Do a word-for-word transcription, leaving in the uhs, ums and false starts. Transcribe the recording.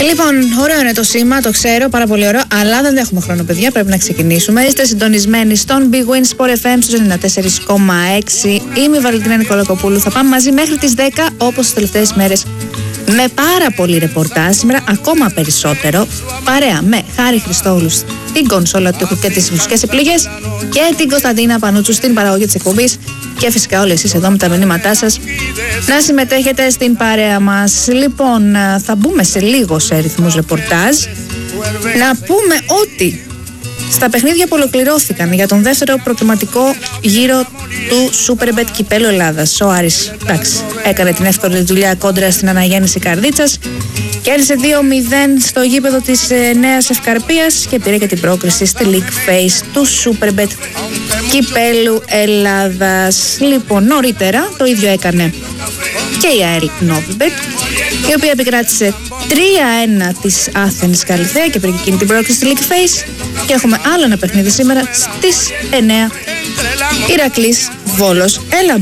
Λοιπόν, ωραίο είναι το σήμα, το ξέρω, πάρα πολύ ωραίο, αλλά δεν έχουμε χρόνο, παιδιά. Πρέπει να ξεκινήσουμε. Είστε συντονισμένοι στον Big Win Sport εφ εμ στους ενενήντα τέσσερα κόμμα έξι. Είμαι η Βαλεντίνα Νικολακοπούλου. Θα πάμε μαζί μέχρι τις δέκα, όπως τις τελευταίες μέρες. Με πάρα πολύ ρεπορτάζ, σήμερα ακόμα περισσότερο. Παρέα με Χάρη Χριστόγλου στην κονσόλα του και τις μουσικές επιλογές και την Κωνσταντίνα Πανούτσου στην παραγωγή της εκπομπής. Και φυσικά όλοι εσείς εδώ με τα μηνύματά σας να συμμετέχετε στην παρέα μας. Λοιπόν, θα μπούμε σε λίγο σε αριθμούς ρεπορτάζ. Να πούμε ότι στα παιχνίδια που ολοκληρώθηκαν για τον δεύτερο προκριματικό γύρο του Superbet Κυπέλλου Ελλάδας, ο Άρης, εντάξει, έκανε την εύκολη δουλειά κόντρα στην αναγέννηση Καρδίτσας, κέρδισε δύο μηδέν στο γήπεδο της ε, Νέας Ευκαρπίας και πήρε και την πρόκριση στη League Phase του Superbet Κυπέλλου Ελλάδας. Λοιπόν, νωρίτερα το ίδιο έκανε και η ΑΕΛ Novibet, η οποία επικράτησε τρία ένα της Άθενης Καλυθέα και πήρε εκείνη την πρόκριση στη League Phase. Και έχουμε άλλο ένα παιχνίδι σήμερα στις εννέα. Ηρακλής Βόλος Έλα